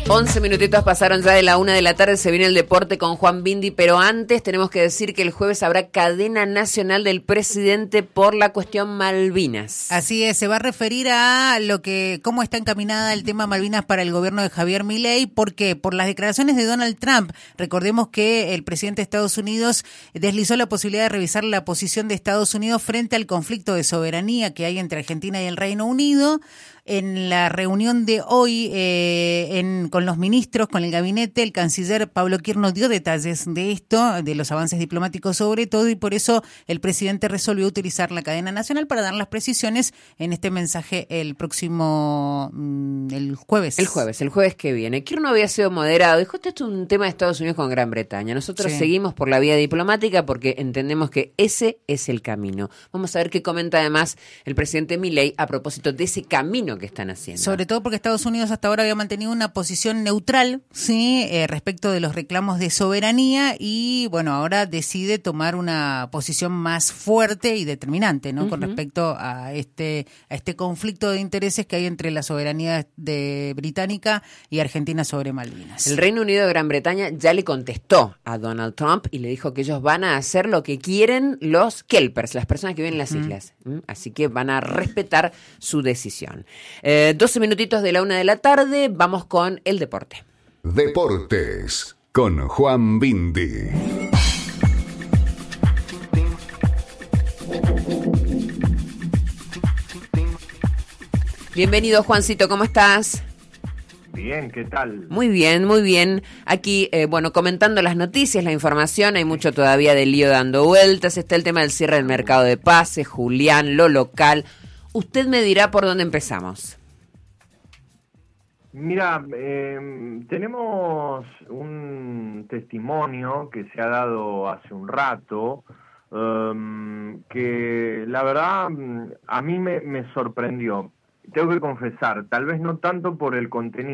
11 minutitos pasaron ya de la 1 de la tarde, se viene el deporte con Juan Bindi, pero antes tenemos que decir que el jueves habrá cadena nacional del presidente por la cuestión Malvinas. Así es, se va a referir a cómo está encaminada el tema Malvinas para el gobierno de Javier Milei. ¿Por qué? Por las declaraciones de Donald Trump. Recordemos que el presidente de Estados Unidos deslizó la posibilidad de revisar la posición de Estados Unidos frente al conflicto de soberanía que hay entre Argentina y el Reino Unido. En la reunión de hoy con los ministros, con el gabinete, el canciller Pablo Quirno dio detalles de esto, de los avances diplomáticos sobre todo, y por eso el presidente resolvió utilizar la cadena nacional para dar las precisiones en este mensaje el próximo, el jueves. El jueves que viene. Quirno había sido moderado, dijo, esto es un tema de Estados Unidos con Gran Bretaña. Nosotros seguimos por la vía diplomática porque entendemos que ese es el camino. Vamos a ver qué comenta además el presidente Milei a propósito de ese camino que están haciendo. Sobre todo porque Estados Unidos hasta ahora había mantenido una posición neutral, ¿sí? Respecto de los reclamos de soberanía y, bueno, ahora decide tomar una posición más fuerte y determinante, ¿no? Con respecto a este conflicto de intereses que hay entre la soberanía británica y Argentina sobre Malvinas. El Reino Unido de Gran Bretaña ya le contestó a Donald Trump y le dijo que ellos van a hacer lo que quieren los kelpers, las personas que viven en las islas. Así que van a respetar su decisión. 12 minutitos de la 1 de la tarde, vamos con el deporte. Deportes con Juan Bindi. Bienvenido, Juancito, ¿cómo estás? Bien, ¿qué tal? Muy bien, muy bien. Aquí, comentando las noticias, la información, hay mucho todavía de lío dando vueltas. Está el tema del cierre del mercado de pases, Julián, lo local. Usted me dirá por dónde empezamos. Mira, tenemos un testimonio que se ha dado hace un rato, que la verdad a mí me sorprendió. Tengo que confesar, tal vez no tanto por el contenido,